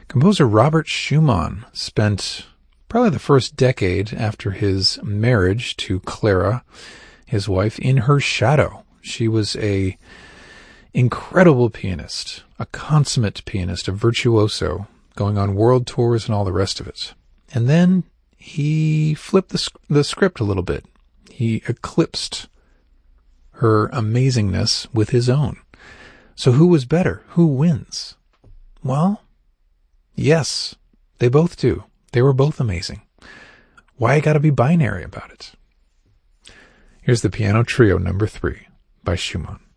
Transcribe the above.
Composer Robert Schumann spent probably the first decade after his marriage to Clara, his wife, in her shadow. She was a incredible pianist, a consummate pianist, a virtuoso, going on world tours and all the rest of it. And then he flipped the script a little bit. He eclipsed her amazingness with his own. So who was better? Who wins? Well, yes, they both do. They were both amazing. Why I gotta be binary about it? Here's the Piano Trio number 3 by Schumann.